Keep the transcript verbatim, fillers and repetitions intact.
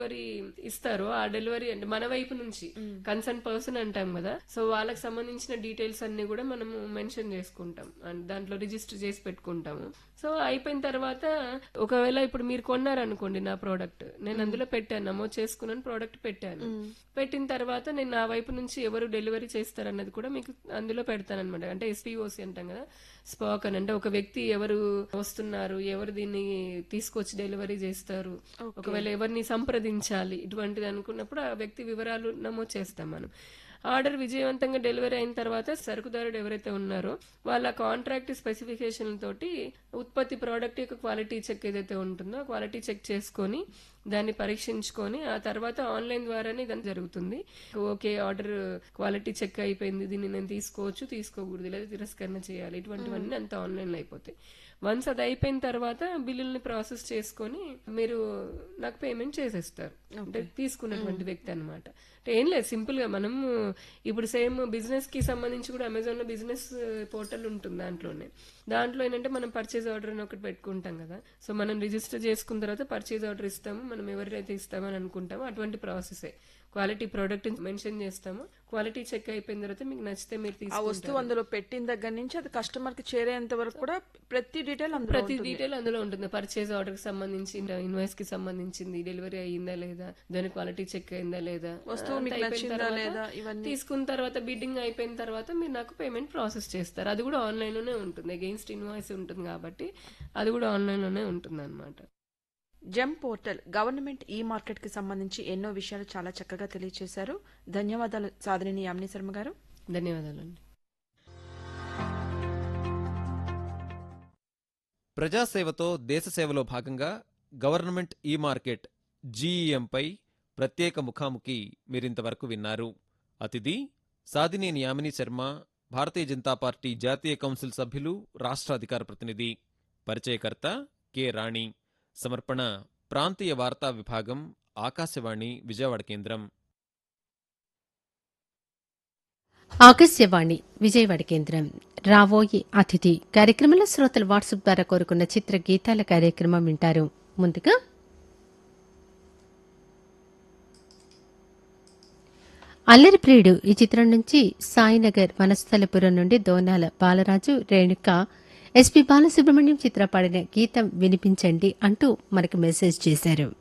Delivery ఇస్తారో ఆ delivery అంటే మన వైపు నుంచి కన్సర్న్ పర్సన్ అంటాం కదా, సో వాళ్ళకి సంబంధించిన డీటెయిల్స్ అన్ని కూడా మనము మెన్షన్ చేసుకుంటాం అండ్ దాంట్లో రిజిస్టర్ చేసి పెట్టుకుంటాము. సో అయిపోయిన తర్వాత ఒకవేళ ఇప్పుడు మీరు కొన్నారనుకోండి నా ప్రోడక్ట్, నేను అందులో పెట్టాను, నమోదు చేసుకున్నాను, ప్రోడక్ట్ పెట్టాను. పెట్టిన తర్వాత నేను నా వైపు నుంచి ఎవరు డెలివరీ చేస్తారన్నది కూడా మీకు అందులో పెడతాను అనమాట. అంటే ఎస్పీఓసి అంటాం కదా, స్పోకన్ అంటే ఒక వ్యక్తి ఎవరు వస్తున్నారు, ఎవరు దీన్ని తీసుకొచ్చి డెలివరీ చేస్తారు, ఒకవేళ ఎవరిని సంప్రదించాలి ఇటువంటిది అనుకున్నప్పుడు ఆ వ్యక్తి వివరాలు నమోదు చేస్తాం మనం. ఆర్డర్ విజయవంతంగా డెలివరీ అయిన తర్వాత సరుకుదారుడు ఎవరైతే ఉన్నారో వాళ్ళ కాంట్రాక్ట్ స్పెసిఫికేషన్ తోటి ఉత్పత్తి ప్రోడక్ట్ యొక్క క్వాలిటీ చెక్ ఏదైతే ఉంటుందో క్వాలిటీ చెక్ చేసుకొని దాన్ని పరీక్షించుకొని ఆ తర్వాత ఆన్లైన్ ద్వారానే ఇదంతా జరుగుతుంది. ఓకే ఆర్డర్ క్వాలిటీ చెక్ అయిపోయింది, దీన్ని నేను తీసుకోవచ్చు, తీసుకోకూడదు, లేదా తిరస్కరణ చేయాలి, ఇటువంటివన్నీ అంతా ఆన్లైన్ లో అయిపోతాయి. వన్స్ అది అయిపోయిన తర్వాత బిల్లుల్ని ప్రాసెస్ చేసుకొని మీరు నాకు పేమెంట్ చేసేస్తారు, అంటే తీసుకున్నటువంటి వ్యక్తి అనమాట. అంటే ఏం లేదు, సింపుల్ గా మనం ఇప్పుడు సేమ్ బిజినెస్ కి సంబంధించి కూడా అమెజాన్ లో బిజినెస్ పోర్టల్ ఉంటుంది, దాంట్లోనే దాంట్లో ఏంటంటే మనం పర్చేజ్ ఆర్డర్ అని ఒకటి పెట్టుకుంటాం కదా, సో మనం రిజిస్టర్ చేసుకున్న తర్వాత పర్చేజ్ ఆర్డర్ ఇస్తాము, మనం ఎవరైతే ఇస్తామని అనుకుంటామో అటువంటి ప్రాసెసే. క్వాలిటీ ప్రోడక్ట్ మెన్షన్ చేస్తాము, క్వాలిటీ చెక్ అయిపోయిన తర్వాత మీకు నచ్చితే మీరు ఆ వస్తువు అందులో పెట్టిన దగ్గర నుంచి అది కస్టమర్ కి చేరేంత వరకు కూడా ప్రతి డీటెయిల్ ప్రతి డీటెయిల్ అందులో ఉంటుంది. పర్చేజ్ ఆర్డర్ కి సంబంధించి, ఇన్వాయిస్ కి సంబంధించింది, డెలివరీ అయ్యిందా లేదా, దాని క్వాలిటీ చెక్ అయిందా లేదా, తీసుకున్న తర్వాత బిడ్డింగ్ అయిపోయిన తర్వాత మీరు నాకు పేమెంట్ ప్రాసెస్ చేస్తారు. అది కూడా ఆన్లైన్ లోనే ఉంటుంది, అగెయిన్స్ట్ ఇన్వాయిస్ ఉంటుంది కాబట్టి అది కూడా ఆన్లైన్ లోనే ఉంటుంది అనమాట. జెమ్ పోర్టల్ గవర్నమెంట్ ఈ మార్కెట్ కి సంబంధించి ఎన్నో విషయాలు చాలా చక్కగా తెలియజేశారు. ధన్యవాదాలు సాధనేని యామిని శర్మ గారు. ధన్యవాదాలండి. ప్రజాసేవతో దేశ సేవలో భాగంగా గవర్నమెంట్ ఈ మార్కెట్ జీఈఎంపై ప్రత్యేక ముఖాముఖి మీరింతవరకు విన్నారు. అతిథి సాధినేని యామిని శర్మ, భారతీయ జనతా పార్టీ జాతీయ కౌన్సిల్ సభ్యులు, రాష్ట్ర అధికార ప్రతినిధి. పరిచయకర్త కె రాణి. సమర్పణ ప్రాంతీయ వార్తా విభాగం, ఆకాశవాణి విజయవాడ కేంద్రం. ఆకాశవాణి విజయవాడ కేంద్రం. రావోయి అతిథి కార్యక్రమంలో శ్రోతలు వాట్సాప్ ద్వారా కోరుకున్న చిత్ర గీతాల కార్యక్రమం వింటారు. ముందుగా అల్లరి ప్రియుడు ఈ చిత్రం నుంచి సాయినగర్ వనస్థలపురం నుండి దోనాల బాలరాజు, రేణుక, ఎస్పీ బాలసుబ్రహ్మణ్యం చిత్ర పాడిన గీతం వినిపించండి అంటూ మనకు మెసేజ్ చేశారు.